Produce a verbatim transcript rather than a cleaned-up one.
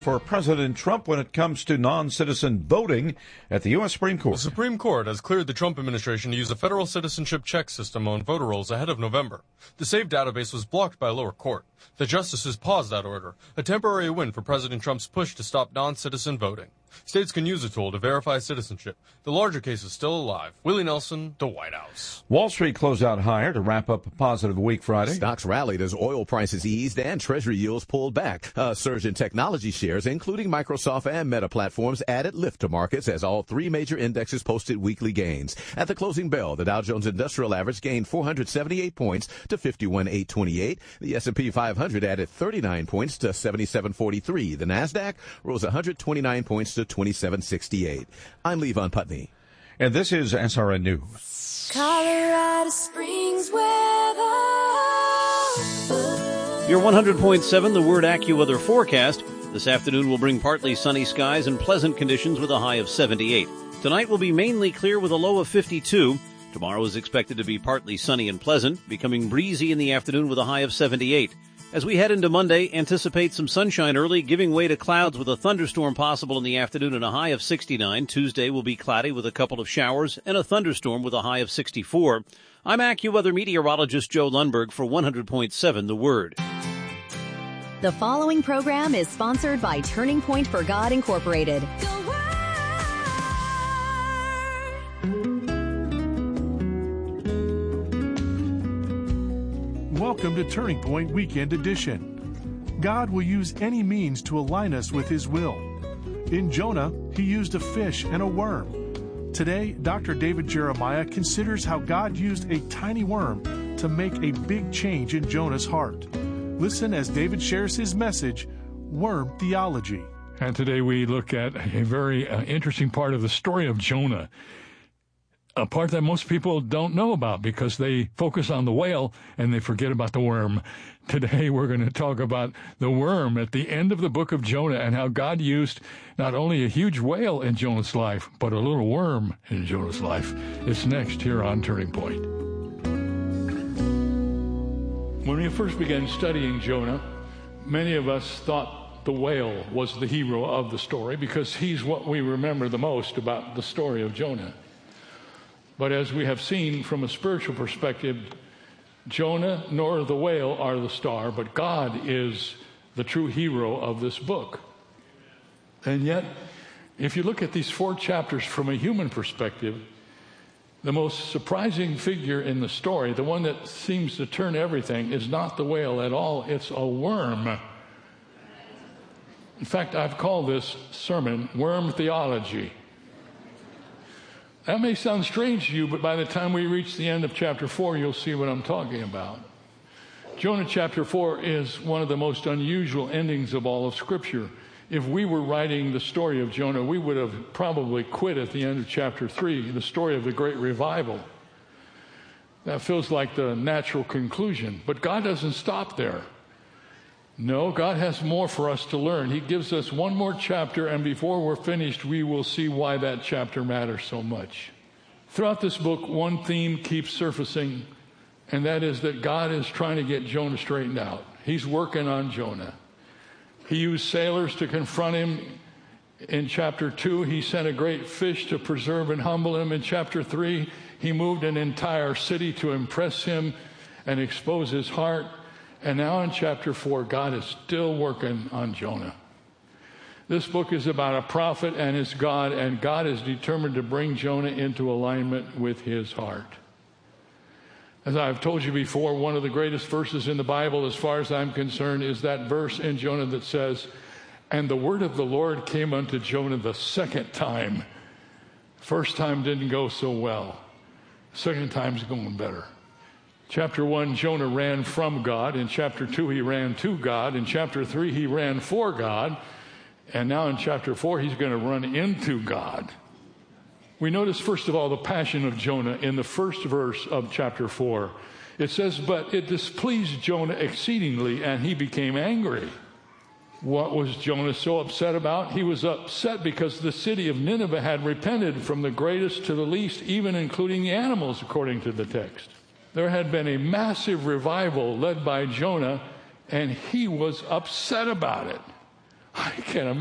for President Trump when it comes to non-citizen voting at the U S Supreme Court. The Supreme Court has cleared the Trump administration to use a federal citizenship check system on voter rolls ahead of November. The SAVE database was blocked by a lower court. The justices paused that order, a temporary win for President Trump's push to stop non-citizen voting. States can use the tool to verify citizenship. The larger case is still alive. Willie Nelson, the White House. Wall Street closed out higher to wrap up a positive week Friday. Stocks rallied as oil prices eased and Treasury yields pulled back. A surge in technology shares, including Microsoft and Meta platforms, added lift to markets as all three major indexes posted weekly gains. At the closing bell, the Dow Jones Industrial Average gained four hundred seventy-eight points to fifty-one thousand eight hundred twenty-eight. The S and P five hundred added thirty-nine points to seventy-seven forty-three. The Nasdaq rose one hundred twenty-nine points to twenty-seven sixty-eight. I'm Levon Putney. And this is S R N News. Colorado Springs weather. Your one hundred point seven, the Word AccuWeather forecast. This afternoon will bring partly sunny skies and pleasant conditions with a high of seventy-eight. Tonight will be mainly clear with a low of fifty-two. Tomorrow is expected to be partly sunny and pleasant, becoming breezy in the afternoon with a high of seventy-eight. As we head into Monday, anticipate some sunshine early, giving way to clouds with a thunderstorm possible in the afternoon and a high of sixty-nine. Tuesday will be cloudy with a couple of showers and a thunderstorm with a high of sixty-four. I'm AccuWeather meteorologist Joe Lundberg for one hundred point seven The Word. The following program is sponsored by Turning Point for God, Incorporated. Welcome to Turning Point Weekend Edition. God will use any means to align us with His will. In Jonah, He used a fish and a worm. Today, Doctor David Jeremiah considers how God used a tiny worm to make a big change in Jonah's heart. Listen as David shares his message, Worm Theology. And today we look at a very uh, interesting part of the story of Jonah. A part that most people don't know about because they focus on the whale and they forget about the worm. Today we're going to talk about the worm at the end of the book of Jonah and how God used not only a huge whale in Jonah's life, but a little worm in Jonah's life. It's next here on Turning Point. When we first began studying Jonah, many of us thought the whale was the hero of the story because he's what we remember the most about the story of Jonah. But as we have seen from a spiritual perspective, Jonah nor the whale are the star, but God is the true hero of this book. And yet, if you look at these four chapters from a human perspective, the most surprising figure in the story, the one that seems to turn everything, is not the whale at all. It's a worm. In fact, I've called this sermon Worm Theology. That may sound strange to you, but by the time we reach the end of chapter four, you'll see what I'm talking about. Jonah chapter four is one of the most unusual endings of all of Scripture. If we were writing the story of Jonah, we would have probably quit at the end of chapter three, the story of the great revival. That feels like the natural conclusion. But God doesn't stop there. No, God has more for us to learn. He gives us one more chapter, and before we're finished, we will see why that chapter matters so much. Throughout this book, one theme keeps surfacing, and that is that God is trying to get Jonah straightened out. He's working on Jonah. He used sailors to confront him. In chapter two, he sent a great fish to preserve and humble him. In chapter three, he moved an entire city to impress him and expose his heart. And now in chapter four, God is still working on Jonah. This book is about a prophet and his God, and God is determined to bring Jonah into alignment with his heart. As I've told you before, one of the greatest verses in the Bible, as far as I'm concerned, is that verse in Jonah that says, "And the word of the Lord came unto Jonah the second time." First time didn't go so well. Second time's going better. Chapter one, Jonah ran from God. In chapter two, he ran to God. In chapter three, he ran for God. And now in chapter four, he's going to run into God. We notice, first of all, the passion of Jonah in the first verse of chapter four. It says, "But it displeased Jonah exceedingly, and he became angry." What was Jonah so upset about? He was upset because the city of Nineveh had repented from the greatest to the least, even including the animals, according to the text. There had been a massive revival led by Jonah, and he was upset about it. I can't imagine.